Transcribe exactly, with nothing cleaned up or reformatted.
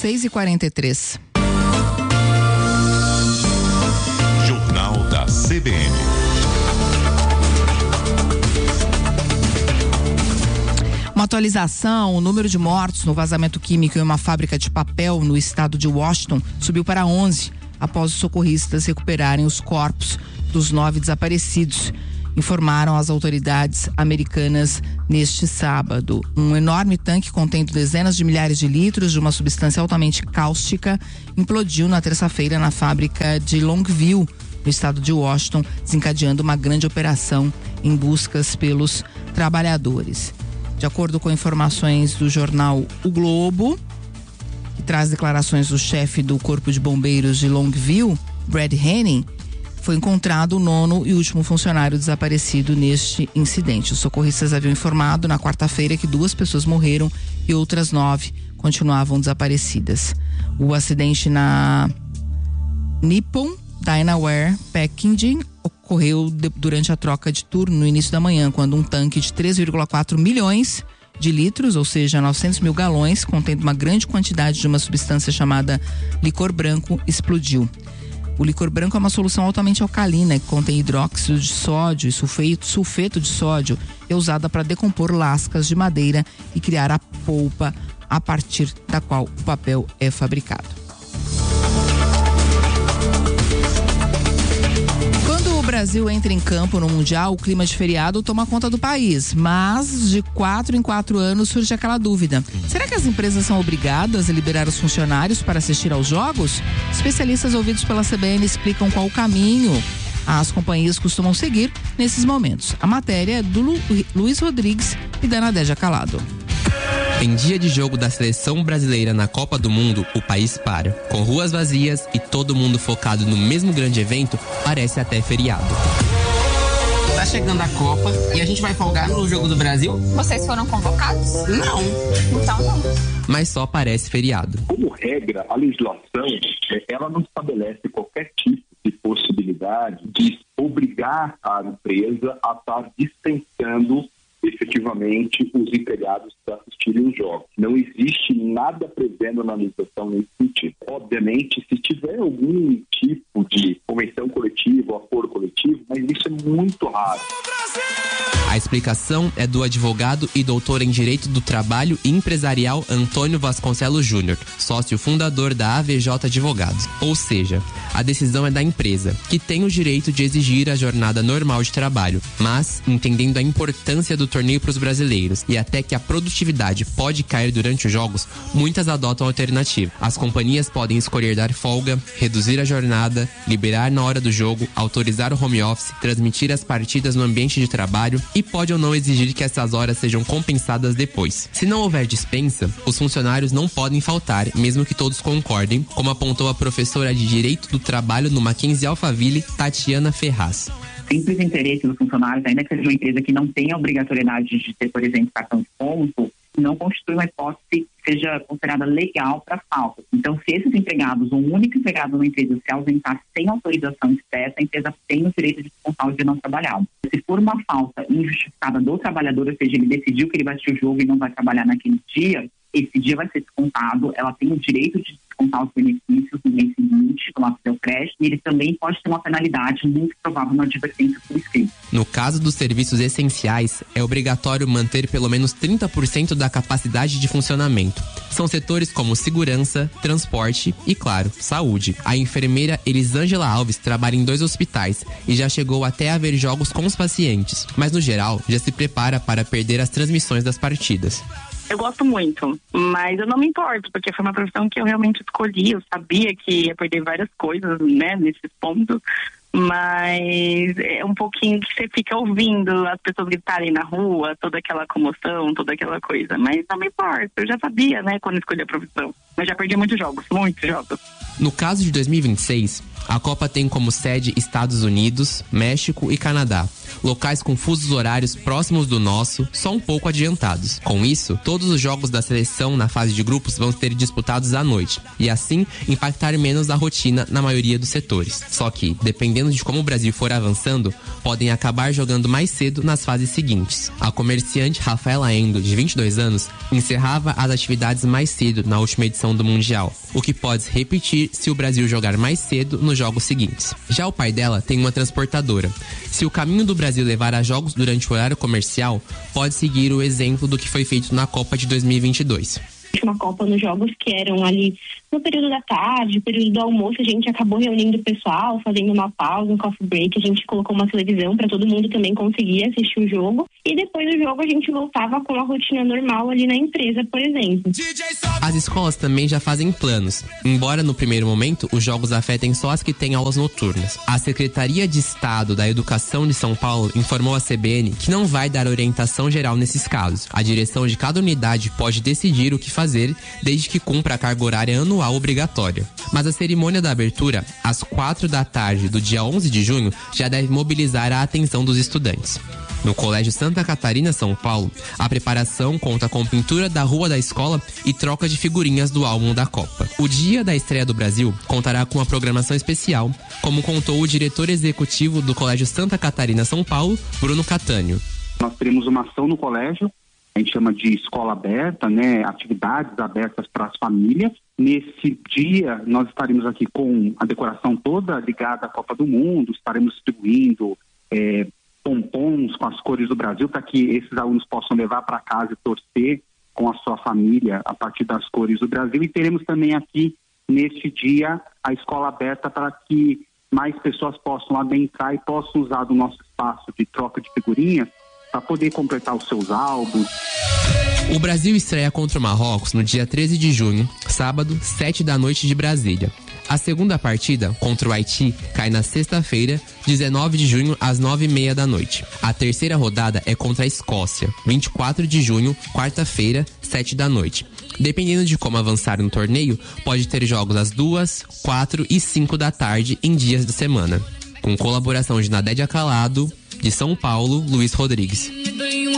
seis e quarenta e três. Jornal da C B N. Uma atualização: o número de mortos no vazamento químico em uma fábrica de papel no estado de Washington subiu para onze, após os socorristas recuperarem os corpos dos nove desaparecidos, informaram as autoridades americanas neste sábado. Um enorme tanque contendo dezenas de milhares de litros de uma substância altamente cáustica implodiu na terça-feira na fábrica de Longview, no estado de Washington, desencadeando uma grande operação em buscas pelos trabalhadores. De acordo com informações do jornal O Globo, que traz declarações do chefe do Corpo de Bombeiros de Longview, Brad Henning, foi encontrado o nono e último funcionário desaparecido neste incidente. Os socorristas haviam informado na quarta-feira que duas pessoas morreram e outras nove continuavam desaparecidas. O acidente na Nippon Dynaware Packaging ocorreu de, durante a troca de turno no início da manhã, quando um tanque de três vírgula quatro milhões de litros, ou seja, novecentos mil galões, contendo uma grande quantidade de uma substância chamada licor branco, explodiu. O licor branco é uma solução altamente alcalina que contém hidróxido de sódio e sulfeto, sulfeto de sódio, e é usada para decompor lascas de madeira e criar a polpa a partir da qual o papel é fabricado. Quando o Brasil entra em campo no Mundial, o clima de feriado toma conta do país, mas de quatro em quatro anos surge aquela dúvida: será que as empresas são obrigadas a liberar os funcionários para assistir aos jogos? Especialistas ouvidos pela C B N explicam qual o caminho as companhias costumam seguir nesses momentos. A matéria é do Lu, Luiz Rodrigues e da Nadéja Calado. Em dia de jogo da seleção brasileira na Copa do Mundo, o país para. Com ruas vazias e todo mundo focado no mesmo grande evento, parece até feriado. Tá chegando a Copa e a gente vai folgar no jogo do Brasil? Vocês foram convocados? Não. Então não. Mas só parece feriado. Como regra, a legislação, ela não estabelece qualquer tipo de possibilidade de obrigar a empresa a estar dispensando efetivamente os empregados para assistirem os jogos. Não existe nada prevendo na legislação nesse sentido. Obviamente, se tiver algum tipo de convenção coletiva ou acordo coletivo, mas isso é muito raro. A explicação é do advogado e doutor em Direito do Trabalho e Empresarial Antônio Vasconcelos Júnior, sócio fundador da A V J Advogados. Ou seja, a decisão é da empresa, que tem o direito de exigir a jornada normal de trabalho, mas, entendendo a importância do torneio para os brasileiros e até que a produtividade pode cair durante os jogos, muitas adotam a alternativa. As companhias podem escolher dar folga, reduzir a jornada, liberar na hora do jogo, autorizar o home office, transmitir as partidas no ambiente de trabalho e pode ou não exigir que essas horas sejam compensadas depois. Se não houver dispensa, os funcionários não podem faltar, mesmo que todos concordem, como apontou a professora de Direito do Trabalho no Mackenzie Alphaville, Tatiana Ferraz. Simples interesse dos funcionários, ainda que seja uma empresa que não tenha obrigatoriedade de ter, por exemplo, cartão de ponto, não constitui uma hipótese que seja considerada legal para falta. Então, se esses empregados, um único empregado na empresa se ausentar sem autorização expressa, a empresa tem o direito de descontar o dia não trabalhado. Se for uma falta injustificada do trabalhador, ou seja, ele decidiu que ele vai assistir o jogo e não vai trabalhar naquele dia, esse dia vai ser descontado, ela tem o direito de descontar os benefícios no mês seguinte, no seu crédito, e ele também pode ter uma penalidade, muito provável, uma advertência por escrito. No caso dos serviços essenciais, é obrigatório manter pelo menos trinta por cento da capacidade de funcionamento. São setores como segurança, transporte e, claro, saúde. A enfermeira Elisângela Alves trabalha em dois hospitais e já chegou até a ver jogos com os pacientes, mas no geral já se prepara para perder as transmissões das partidas. Eu gosto muito, mas eu não me importo, porque foi uma profissão que eu realmente escolhi. Eu sabia que ia perder várias coisas, né, nesses pontos, mas é um pouquinho que você fica ouvindo as pessoas gritarem na rua, toda aquela comoção, toda aquela coisa, mas não me importa. Eu já sabia, né, quando escolhi a profissão, mas já perdi muitos jogos, muitos jogos. No caso de dois mil e vinte e seis, a Copa tem como sede Estados Unidos, México e Canadá. locais com fusos horários próximos do nosso, só um pouco adiantados. Com isso, todos os jogos da seleção na fase de grupos vão ser disputados à noite, e assim impactar menos a rotina na maioria dos setores. Só que, dependendo de como o Brasil for avançando, podem acabar jogando mais cedo nas fases seguintes. A comerciante Rafaela Endo, de vinte e dois anos, encerrava as atividades mais cedo na última edição do Mundial, o que pode se repetir se o Brasil jogar mais cedo nos jogos seguintes. Já o pai dela tem uma transportadora. Se o caminho do Brasil levar a jogos durante o horário comercial, pode seguir o exemplo do que foi feito na Copa de dois mil e vinte e dois. Uma Copa nos jogos que eram ali no período da tarde, período do almoço, a gente acabou reunindo o pessoal, fazendo uma pausa, um coffee break, a gente colocou uma televisão para todo mundo também conseguir assistir o jogo, e depois do jogo a gente voltava com a rotina normal ali na empresa, por exemplo. As escolas também já fazem planos, embora no primeiro momento os jogos afetem só as que têm aulas noturnas. A Secretaria de Estado da Educação de São Paulo informou à C B N que não vai dar orientação geral nesses casos. A direção de cada unidade pode decidir o que fazer, desde que cumpra a carga horária anual obrigatória. Mas a cerimônia da abertura, às quatro da tarde do dia onze de junho, já deve mobilizar a atenção dos estudantes. No Colégio Santa Catarina, São Paulo, a preparação conta com pintura da rua da escola e troca de figurinhas do álbum da Copa. O dia da estreia do Brasil contará com uma programação especial, como contou o diretor executivo do Colégio Santa Catarina, São Paulo, Bruno Catânio. Nós teremos uma ação no colégio, a gente chama de escola aberta, né? Atividades abertas para as famílias. Nesse dia, nós estaremos aqui com a decoração toda ligada à Copa do Mundo, estaremos distribuindo é, pompons com as cores do Brasil para que esses alunos possam levar para casa e torcer com a sua família a partir das cores do Brasil. E teremos também aqui, neste dia, a escola aberta para que mais pessoas possam adentrar e possam usar do nosso espaço de troca de figurinhas para poder completar os seus álbuns. O Brasil estreia contra o Marrocos no dia treze de junho, sábado, sete da noite de Brasília. A segunda partida, contra o Haiti, cai na sexta-feira, dezenove de junho, às nove e meia da noite. A terceira rodada é contra a Escócia, vinte e quatro de junho, quarta-feira, sete da noite. Dependendo de como avançar no torneio, pode ter jogos às duas, quatro e cinco da tarde em dias da semana. Com colaboração de Nadédia Calado, de São Paulo, Luiz Rodrigues.